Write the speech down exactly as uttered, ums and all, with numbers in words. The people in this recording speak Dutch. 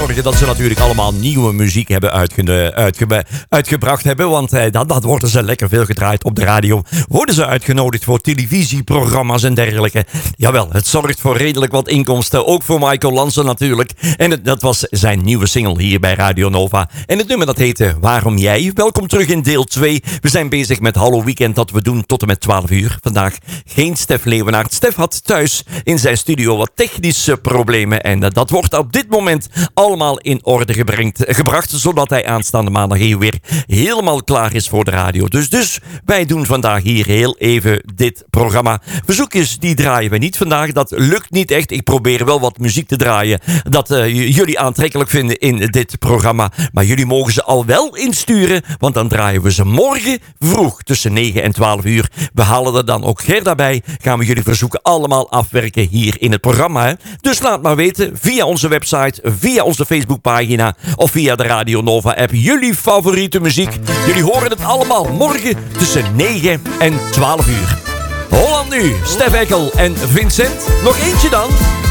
Dat ze natuurlijk allemaal nieuwe muziek hebben uitge- uitge- uitgebracht hebben. Want eh, dan, dan worden ze lekker veel gedraaid op de radio. Worden ze uitgenodigd voor televisieprogramma's en dergelijke. Jawel, het zorgt voor redelijk wat inkomsten. Ook voor Michael Lansen natuurlijk. En het, dat was zijn nieuwe single hier bij Radio Nova. En het nummer dat heette Waarom Jij? Welkom terug in deel twee. We zijn bezig met Hallo Weekend dat we doen tot en met twaalf uur. Vandaag geen Stef Leeuwenaert. Stef had thuis in zijn studio wat technische problemen. En uh, dat wordt op dit moment allemaal in orde gebrengt, gebracht, zodat hij aanstaande maandag hier weer helemaal klaar is voor de radio. Dus, dus wij doen vandaag hier heel even dit programma. Verzoekjes, die draaien we niet vandaag. Dat lukt niet echt. Ik probeer wel wat muziek te draaien dat uh, jullie aantrekkelijk vinden in dit programma. Maar jullie mogen ze al wel insturen, want dan draaien we ze morgen vroeg tussen negen en twaalf uur. We halen er dan ook Gerda bij. Gaan we jullie verzoeken allemaal afwerken hier in het programma. Hè? Dus laat maar weten via onze website, via onze Facebookpagina of via de Radio Nova app. Jullie favoriete muziek. Jullie horen het allemaal morgen tussen negen en twaalf uur. Holland nu, Stef Eckel en Vincent. Nog eentje dan.